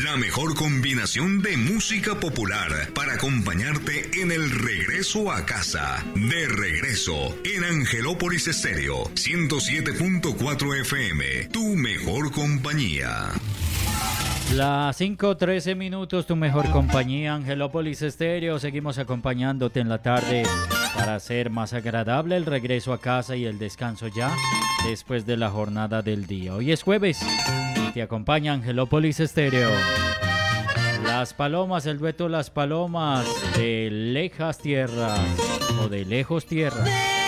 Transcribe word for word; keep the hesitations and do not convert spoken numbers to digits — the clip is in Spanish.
La mejor combinación de música popular para acompañarte en el regreso a casa. De regreso en Angelópolis Estéreo, ciento siete punto cuatro F M, tu mejor compañía. Las cinco trece minutos, tu mejor compañía, Angelópolis Estéreo. Seguimos acompañándote en la tarde para hacer más agradable el regreso a casa y el descanso ya después de la jornada del día. Hoy es jueves y te acompaña Angelópolis Estéreo. Las Palomas, el dueto Las Palomas de Lejas Tierras o de Lejos Tierras.